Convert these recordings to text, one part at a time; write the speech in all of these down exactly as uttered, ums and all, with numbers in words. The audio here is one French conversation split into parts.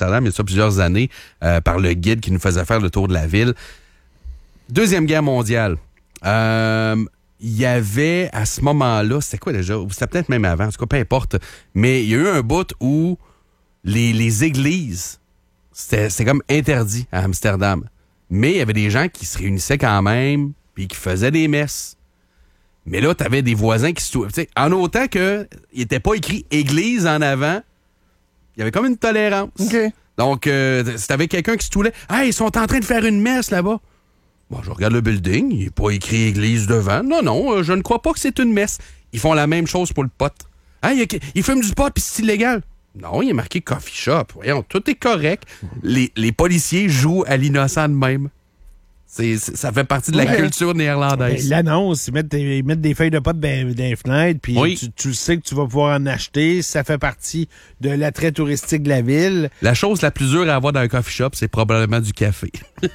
Amsterdam, il y a ça plusieurs années, euh, par le guide qui nous faisait faire le tour de la ville. Deuxième guerre mondiale. Euh, il y avait, à ce moment-là, c'était quoi déjà? C'était peut-être même avant, en tout cas, peu importe. Mais il y a eu un bout où les, les églises, c'était, c'était comme interdit à Amsterdam. Mais il y avait des gens qui se réunissaient quand même, puis qui faisaient des messes. Mais là, t'avais des voisins qui se... T'sais, en autant qu'il n'était pas écrit « église » en avant, il y avait comme une tolérance. Okay. Donc, euh, si t'avais quelqu'un qui se toulait, « Hey, ils sont en train de faire une messe là-bas. » Bon, je regarde le building, il n'est pas écrit « église » devant. Non, non, euh, je ne crois pas que c'est une messe. Ils font la même chose pour le pot. « Hey, ils fument du pot puis c'est illégal. » Non, il est marqué « coffee shop ». Voyons, tout est correct. Les, les policiers jouent à l'innocent de même. C'est, c'est, ça fait partie de la ouais. culture néerlandaise. Ben, l'annonce, ils mettent, des, ils mettent des feuilles de potes dans, dans les fenêtres, puis oui. tu, tu sais que tu vas pouvoir en acheter. Ça fait partie de l'attrait touristique de la ville. La chose la plus dure à avoir dans un coffee shop, c'est probablement du café.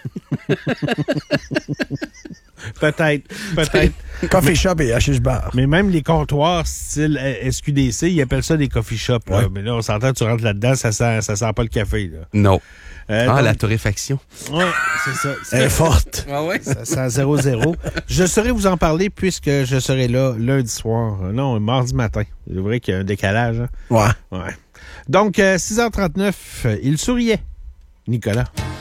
Peut-être, peut-être. Coffee shop et hashish bar. Mais même les comptoirs style S Q D C, ils appellent ça des coffee shops. Ouais. Là. Mais là, on s'entend, tu rentres là-dedans, ça sent, ça sent pas le café. Là. Non. Euh, ah, donc, la torréfaction. Oui, c'est ça. C'est, Elle est forte. Ah ouais? Ça sent zéro zéro. Je saurais vous en parler puisque je serai là lundi soir. Non, mardi matin. C'est vrai qu'il y a un décalage. Hein? Ouais. Ouais. Donc, euh, six heures trente-neuf, il souriait. Nicolas.